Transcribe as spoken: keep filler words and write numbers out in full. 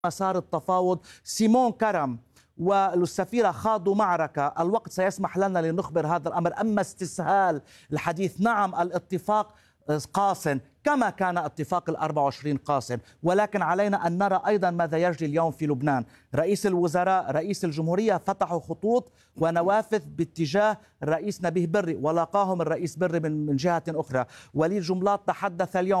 مسار التفاوض. سيمون كرم والسفيرة خاضوا معركة، الوقت سيسمح لنا لنخبر هذا الأمر. أما استسهال الحديث، نعم الاتفاق قاس كما كان اتفاق الأربع وعشرين قاس، ولكن علينا أن نرى أيضا ماذا يجري اليوم في لبنان. رئيس الوزراء رئيس الجمهورية فتحوا خطوط ونوافذ باتجاه الرئيس نبيه بري، ولاقاهم الرئيس بري من جهة أخرى. وليد جنبلاط تحدث اليوم